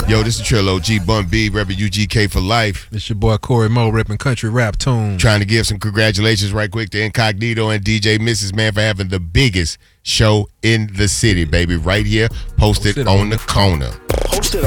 Yo, this is Trill OG Bun B, repping UGK for life. It's your boy Corey Moe, repping Country Rap Tune. Trying to give some congratulations right quick to Incognito and DJ Mrs. Man for having the biggest show in the city, baby. Right here, posted on the corner.